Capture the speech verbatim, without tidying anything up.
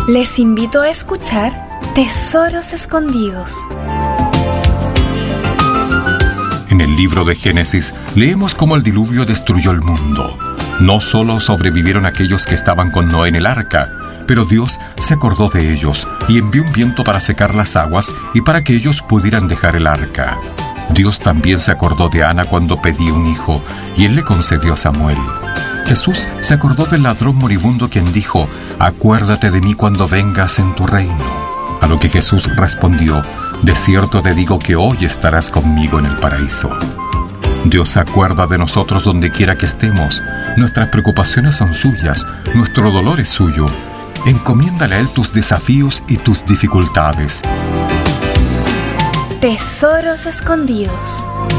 Les invito a escuchar Tesoros Escondidos. En el libro de Génesis leemos cómo el diluvio destruyó el mundo. No solo sobrevivieron aquellos que estaban con Noé en el arca, pero Dios se acordó de ellos y envió un viento para secar las aguas y para que ellos pudieran dejar el arca. Dios también se acordó de Ana cuando pedía un hijo, y Él le concedió a Samuel. Jesús se acordó del ladrón moribundo quien dijo: «Acuérdate de mí cuando vengas en tu reino». A lo que Jesús respondió: «De cierto te digo que hoy estarás conmigo en el paraíso». Dios se acuerda de nosotros donde quiera que estemos. Nuestras preocupaciones son suyas, nuestro dolor es suyo. Encomiéndale a Él tus desafíos y tus dificultades. Tesoros Escondidos.